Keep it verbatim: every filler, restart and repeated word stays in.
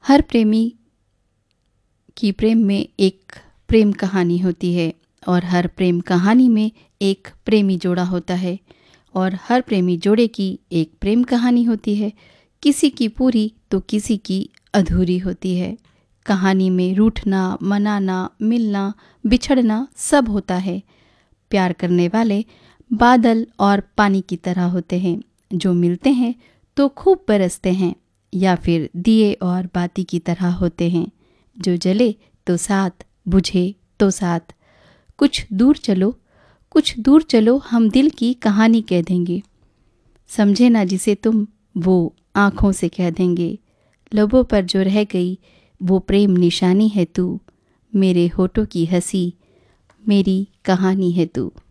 हर प्रेमी की प्रेम में एक प्रेम कहानी होती है और हर प्रेम कहानी में एक प्रेमी जोड़ा होता है और हर प्रेमी जोड़े की एक प्रेम कहानी होती है। किसी की पूरी तो किसी की अधूरी होती है। कहानी में रूठना, मनाना, मिलना, बिछड़ना सब होता है। प्यार करने वाले बादल और पानी की तरह होते हैं, जो मिलते हैं तो खूब बरसते हैं, या फिर दिए और बाती की तरह होते हैं, जो जले तो साथ, बुझे तो साथ। कुछ दूर चलो, कुछ दूर चलो, हम दिल की कहानी कह देंगे। समझे ना जिसे तुम, वो आँखों से कह देंगे। लबों पर जो रह गई वो प्रेम निशानी है तू। मेरे होठों की हंसी, मेरी कहानी है तू।